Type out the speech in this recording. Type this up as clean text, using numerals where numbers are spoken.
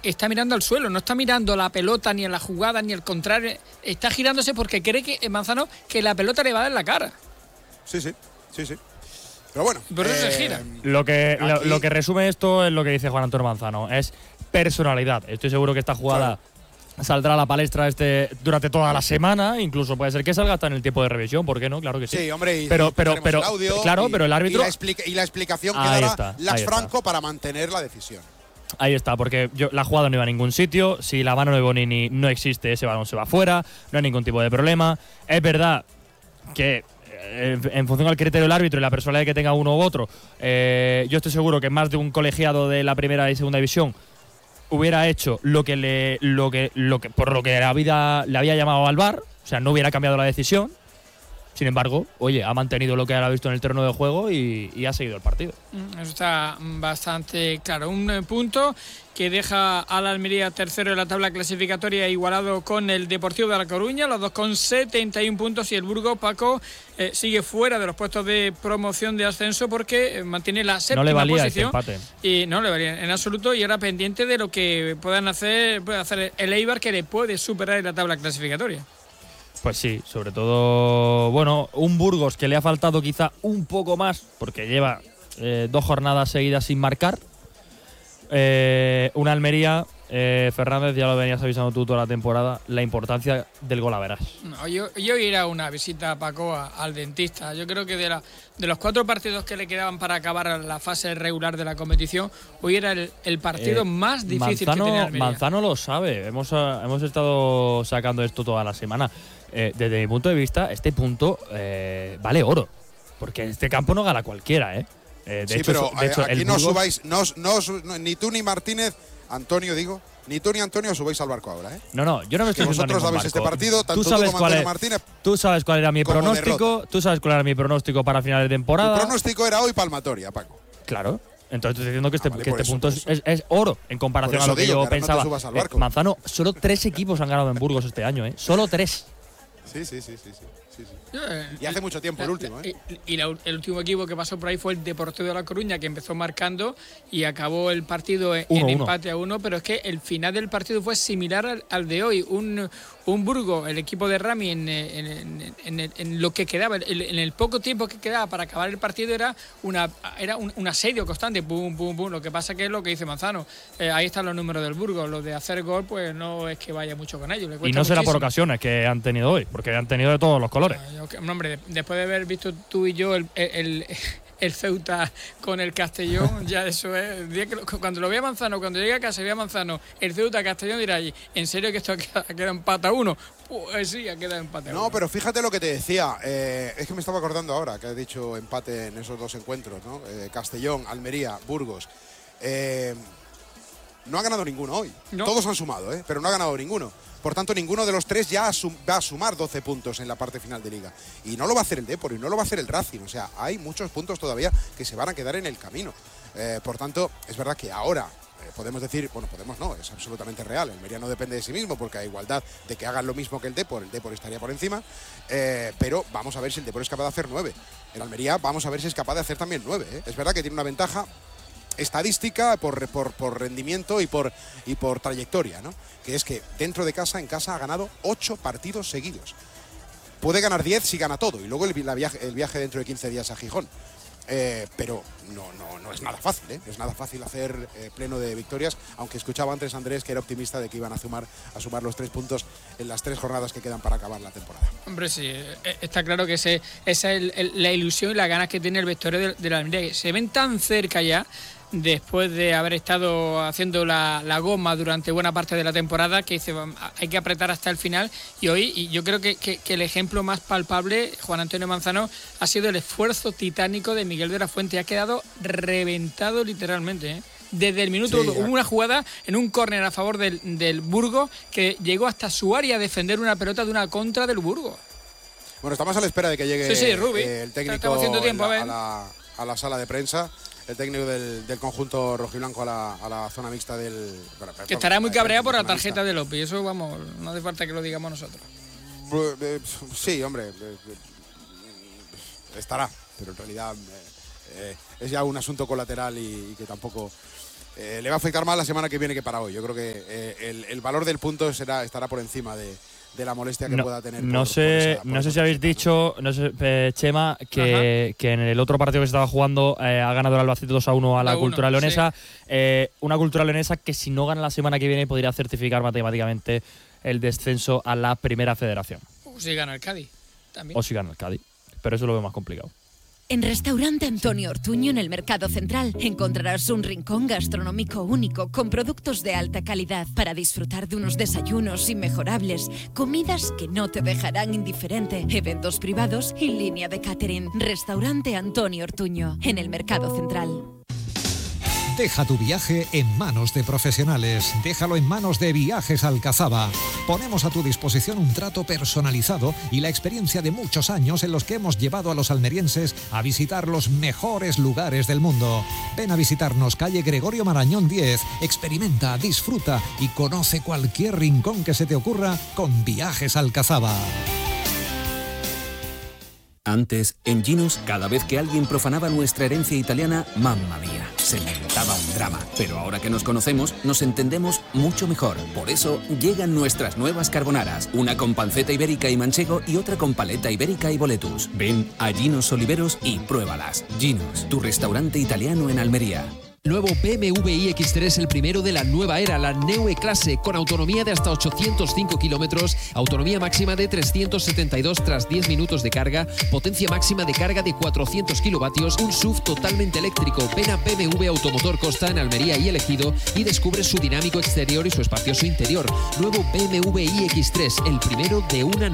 está mirando al suelo, no está mirando la pelota ni a la jugada ni al contrario, está girándose porque cree que Manzano que la pelota le va a dar en la cara. Sí. Pero bueno. Por eso se gira. Lo que resume esto es lo que dice Juan Antonio Manzano, es personalidad. Estoy seguro que esta jugada saldrá a la palestra durante toda la semana, incluso puede ser que salga hasta en el tiempo de revisión, ¿por qué no? Claro que sí. Sí, hombre, pero el audio claro, pero el árbitro y la explicación que dará Lax Franco para mantener la decisión. Ahí está, porque la jugada no iba a ningún sitio, si la mano de Bonini no existe, ese balón se va fuera, no hay ningún tipo de problema. Es verdad que en función al criterio del árbitro y la personalidad que tenga uno u otro, yo estoy seguro que más de un colegiado de la primera y segunda división hubiera hecho por lo que la vida le había llamado al VAR, o sea, no hubiera cambiado la decisión. Sin embargo, oye, ha mantenido lo que ha visto en el terreno de juego y ha seguido el partido. Eso está bastante claro. Un punto que deja al Almería tercero en la tabla clasificatoria, igualado con el Deportivo de La Coruña, los dos con 71 puntos, y el Burgos, Paco, sigue fuera de los puestos de promoción de ascenso porque mantiene la séptima posición. No le valía este empate. Y no le valía en absoluto, y ahora pendiente de lo que puede hacer el Eibar, que le puede superar en la tabla clasificatoria. Pues sí, sobre todo, bueno, un Burgos que le ha faltado quizá un poco más, porque lleva 2 jornadas seguidas sin marcar. Una Almería, Fernández, ya lo venías avisando tú toda la temporada, la importancia del gol a verás. No, yo iré a una visita a Paco al dentista. Yo creo que de los 4 partidos que le quedaban para acabar la fase regular de la competición, hoy era el partido más difícil que tenía Almería. Manzano lo sabe, hemos estado sacando esto toda la semana. Desde mi punto de vista, este punto vale oro, porque en este campo no gana cualquiera, ¿eh? De hecho, aquí no subáis, ni tú ni Martínez, Antonio digo, ni tú ni Antonio subáis al barco ahora, ¿eh? No, yo no me estoy vosotros dabais este partido, tanto tú como Antonio Martínez. Tú sabes cuál era mi pronóstico, para final de temporada. Tu pronóstico era hoy palmatoria, Paco. Claro. Entonces estoy diciendo que este punto es oro en comparación a lo que yo pensaba. Manzano, solo 3 equipos han ganado en Burgos este año, ¿eh? Solo 3. Sí. Y hace mucho tiempo el último, ¿eh? Y el último equipo que pasó por ahí fue el Deportivo de La Coruña, que empezó marcando y acabó el partido en empate a 1, pero es que el final del partido fue similar al de hoy. Un Burgos, el equipo de Rami, en lo que quedaba, en el poco tiempo que quedaba para acabar el partido, era un asedio constante, pum, pum, pum. Lo que pasa que es lo que dice Manzano, ahí están los números del Burgos, lo de hacer gol, pues no es que vaya mucho con ellos. Y no será por ocasiones que han tenido hoy, porque han tenido de todos los colores. Hombre, después de haber visto tú y yo el Ceuta con el Castellón, ya eso es. Cuando lo vea Manzano, cuando llegue a casa y vea Manzano, el Ceuta Castellón, dirá allí, ¿en serio que esto queda empate a 1? Pues sí, ha quedado empate a 1. No, pero fíjate lo que te decía, es que me estaba acordando ahora que has dicho empate en esos 2 encuentros, ¿no? Castellón, Almería, Burgos. No ha ganado ninguno hoy. No. Todos han sumado, pero no ha ganado ninguno. Por tanto, ninguno de los 3 ya va a sumar 12 puntos en la parte final de Liga. Y no lo va a hacer el Depor y no lo va a hacer el Racing. O sea, hay muchos puntos todavía que se van a quedar en el camino. Por tanto, es verdad que ahora podemos decir, bueno, podemos no, es absolutamente real. El Almería no depende de sí mismo porque a igualdad de que hagan lo mismo que el Depor estaría por encima. Pero vamos a ver si el Depor es capaz de hacer 9. El Almería vamos a ver si es capaz de hacer también 9. Es verdad que tiene una ventaja estadística por rendimiento y por trayectoria, ¿no? Que es que dentro de casa, en casa, ha ganado 8 partidos seguidos. Puede ganar 10 si gana todo y luego el viaje dentro de 15 días a Gijón. Pero no es nada fácil, ¿eh? No es nada fácil hacer pleno de victorias, aunque escuchaba antes a Andrés que era optimista de que iban a sumar los 3 puntos en las 3 jornadas que quedan para acabar la temporada. Hombre, sí, está claro que esa es la ilusión y las ganas que tiene el vestuario de la Almería, que se ven tan cerca ya, después de haber estado haciendo la goma durante buena parte de la temporada, que dice, hay que apretar hasta el final. Y hoy, y yo creo que el ejemplo más palpable, Juan Antonio Manzano, ha sido el esfuerzo titánico de Miguel de la Fuente. Ha quedado reventado literalmente, ¿eh? Desde el minuto 1, hubo una jugada en un córner a favor del Burgos que llegó hasta su área a defender una pelota de una contra del Burgos. Bueno, estamos a la espera de que llegue Rubi, el técnico a la sala de prensa. El técnico del conjunto rojiblanco a la zona mixta del... Que estará muy cabreado por la tarjeta de López. Eso, vamos, no hace falta que lo digamos nosotros. Sí, hombre. Estará, pero en realidad es ya un asunto colateral y que tampoco le va a afectar más la semana que viene que para hoy. Yo creo que el valor del punto estará por encima de la molestia que pueda tener. No sé si habéis dicho, Chema, que en el otro partido que se estaba jugando ha ganado el Albacete 2-1 a la Cultural Leonesa. Sí. Una Cultural Leonesa que si no gana la semana que viene podría certificar matemáticamente el descenso a la Primera Federación. O si gana el Cádiz también. O si gana el Cádiz, pero eso lo veo más complicado. En Restaurante Antonio Ortuño, en el Mercado Central, encontrarás un rincón gastronómico único con productos de alta calidad para disfrutar de unos desayunos inmejorables, comidas que no te dejarán indiferente, eventos privados y línea de catering. Restaurante Antonio Ortuño, en el Mercado Central. Deja tu viaje en manos de profesionales. Déjalo en manos de Viajes Alcazaba. Ponemos a tu disposición un trato personalizado y la experiencia de muchos años en los que hemos llevado a los almerienses a visitar los mejores lugares del mundo. Ven a visitarnos, calle Gregorio Marañón 10. Experimenta, disfruta y conoce cualquier rincón que se te ocurra con Viajes Alcazaba. Antes, en Ginos, cada vez que alguien profanaba nuestra herencia italiana, mamma mía, se inventaba un drama. Pero ahora que nos conocemos, nos entendemos mucho mejor. Por eso, llegan nuestras nuevas carbonaras. Una con panceta ibérica y manchego y otra con paleta ibérica y boletus. Ven a Ginos Oliveros y pruébalas. Ginos, tu restaurante italiano en Almería. Nuevo BMW iX3, el primero de la nueva era, la Neue Klasse, con autonomía de hasta 805 kilómetros, autonomía máxima de 372 tras 10 minutos de carga, potencia máxima de carga de 400 kilovatios, un SUV totalmente eléctrico. Ven a BMW Automotor Costa en Almería y Ejido y descubre su dinámico exterior y su espacioso interior. Nuevo BMW iX3, el primero de una